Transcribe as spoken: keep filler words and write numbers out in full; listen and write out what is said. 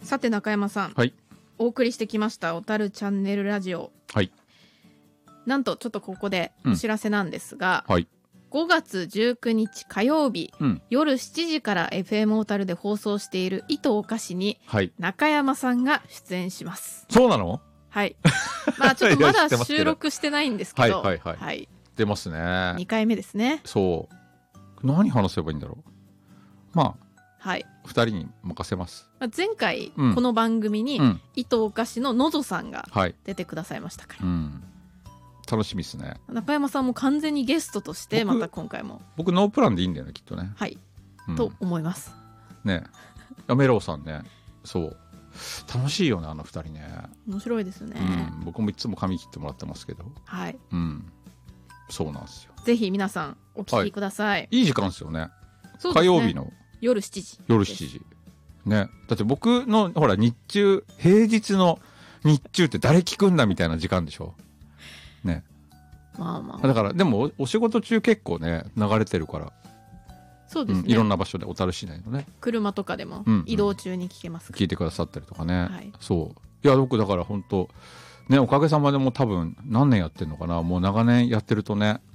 さて中山さん、 はい、 お送りしてきましたおたるチャンネルラジオ、 はい、 なんとちょっとここでお知らせなんですが、 うん、はい、 ごがつじゅうくにち火曜日、うん、夜しちじから エフエム 小樽で放送している糸おかしに中山さんが出演します。 そうなの？ はい。まあちょっとまだ収録してないんですけど、 はいはいはい、はい、出ますね。 にかいめですね。 そう。何話せばいいんだろう。まあ。 はい、 ふたりに任せます。 前回、うん、この番組に、うん、糸おかしののぞさんが出てくださいましたから、 はい、うん、楽しみですね。 中山さんも完全にゲストとしてまた今回も僕ノープランでいいんだよねきっとね。 はい、うん、と思いますね。やめろうさんね。そう楽しいよねあのふたりね。 面白いですね、 うん、僕もいつも髪切ってもらってますけど、 はい、 うん、そうなんですよ。 ぜひ皆さんお聞きください、 はい、いい時間ですよね。 そうですね、 火曜日の夜しちじ夜しちじね。だって僕のほら日中平日の日中って誰聞くんだみたいな時間でしょね。 まあまあだからでも お, お仕事中結構ね流れてるから。 そうですね、 うん、いろんな場所で小樽市内のね車とかでも移動中に聞けますから、 うんうん、聞いてくださったりとかね、 はい、 そういや僕だから本当ねおかげさまでもう多分何年やってるのかな、もう長年やってるとね